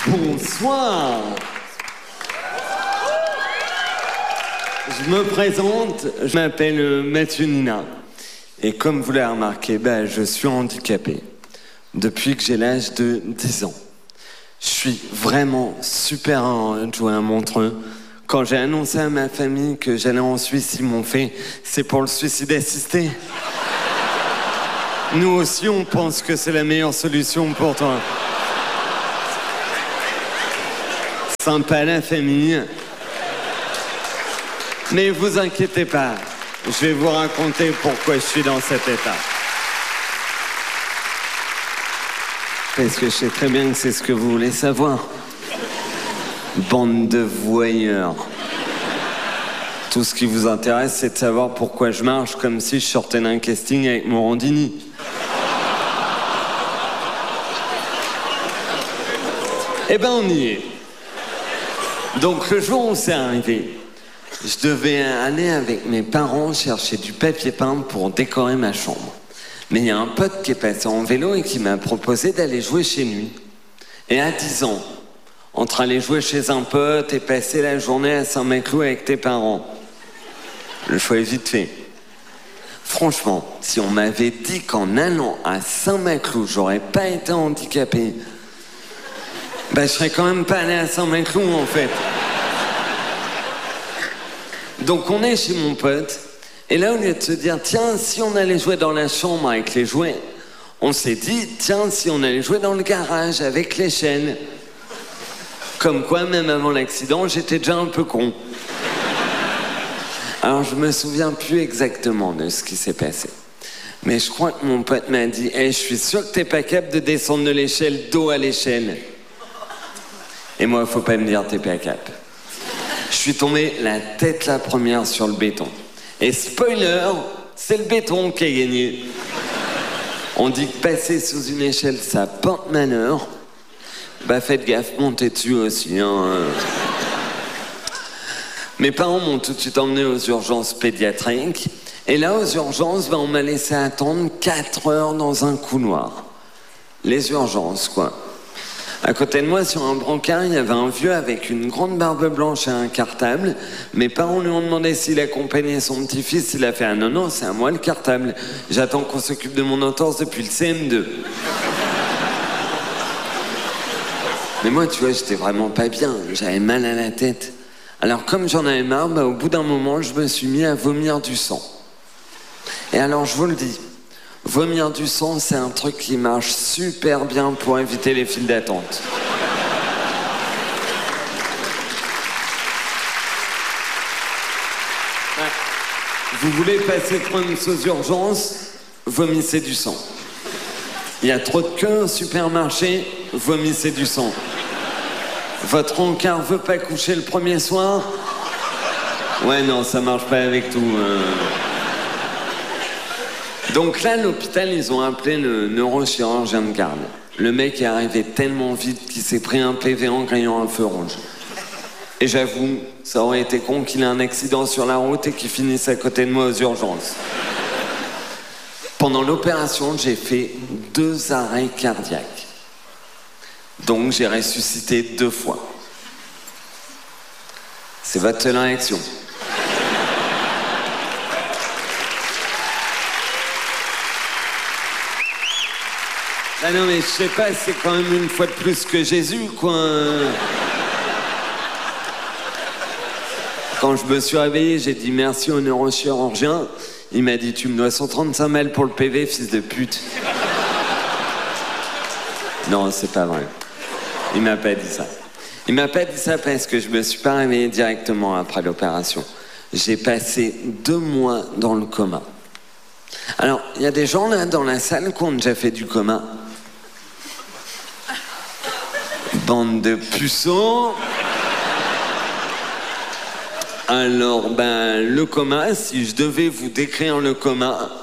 Bonsoir. Je me présente, je m'appelle Mathieu Nina. Et comme vous l'avez remarqué, je suis handicapé depuis que j'ai l'âge de 10 ans. Je suis vraiment super heureux de jouer à Montreux. Quand j'ai annoncé à ma famille que j'allais en Suisse, ils m'ont fait « c'est pour le suicide assisté ». Nous aussi, on pense que c'est la meilleure solution pour toi. Sympa la famille. Mais vous inquiétez pas, je vais vous raconter pourquoi je suis dans cet état. Parce que je sais très bien que c'est ce que vous voulez savoir. Bande de voyeurs. Tout ce qui vous intéresse, c'est de savoir pourquoi je marche comme si je sortais d'un casting avec Morandini. Eh ben, on y est. Donc, le jour où c'est arrivé, je devais aller avec mes parents chercher du papier peint pour décorer ma chambre. Mais il y a un pote qui est passé en vélo et qui m'a proposé d'aller jouer chez lui. Et à 10 ans, entre aller jouer chez un pote et passer la journée à Saint-Maclou avec tes parents, le choix est vite fait. Franchement, si on m'avait dit qu'en allant à Saint-Maclou, j'aurais pas été handicapé, je serais quand même pas allé à Saint-Maclou en fait. Donc on est chez mon pote, et là au lieu de se dire tiens si on allait jouer dans la chambre avec les jouets, on s'est dit tiens si on allait jouer dans le garage avec les chaînes. Comme quoi même avant l'accident j'étais déjà un peu con. Alors je me souviens plus exactement de ce qui s'est passé. Mais je crois que mon pote m'a dit je suis sûr que t'es pas capable de descendre de l'échelle dos à l'échelle. Et moi faut pas me dire t'es pas capable. Je suis tombé la tête la première sur le béton. Et spoiler, c'est le béton qui a gagné. On dit que passer sous une échelle, ça porte malheur. Faites gaffe, montez dessus aussi. Mes parents m'ont tout de suite emmené aux urgences pédiatriques. Et là, aux urgences, on m'a laissé attendre 4 heures dans un couloir. Les urgences, quoi. À côté de moi, sur un brancard, il y avait un vieux avec une grande barbe blanche et un cartable. Mes parents lui ont demandé s'il accompagnait son petit-fils. Il a fait « Ah non, non, c'est à moi le cartable. J'attends qu'on s'occupe de mon entorse depuis le CM2. » Mais moi, tu vois, j'étais vraiment pas bien. J'avais mal à la tête. Alors, comme j'en avais marre, au bout d'un moment, je me suis mis à vomir du sang. Et alors, je vous le dis, vomir du sang, c'est un truc qui marche super bien pour éviter les files d'attente. Vous voulez passer prendre aux urgences, vomissez du sang. Il y a trop de queues au supermarché, vomissez du sang. Votre encart veut pas coucher le premier soir? Ouais, non, ça marche pas avec tout. Donc là, à l'hôpital, ils ont appelé le neurochirurgien de garde. Le mec est arrivé tellement vite qu'il s'est pris un PV en grillant un feu rouge. Et j'avoue, ça aurait été con qu'il ait un accident sur la route et qu'il finisse à côté de moi aux urgences. Pendant l'opération, j'ai fait 2 arrêts cardiaques. Donc j'ai ressuscité 2 fois. C'est votre seule réaction. Non mais je sais pas, c'est quand même une fois de plus que Jésus, quoi. Quand je me suis réveillé, j'ai dit merci au neurochirurgien. Il m'a dit tu me dois 135 balles pour le PV, fils de pute. Non, c'est pas vrai. Il m'a pas dit ça. Il m'a pas dit ça parce que je me suis pas réveillé directement après l'opération. J'ai passé 2 mois dans le coma. Alors, il y a des gens là dans la salle qui ont déjà fait du coma. Bande de puceaux. Alors, le coma, si je devais vous décrire le coma,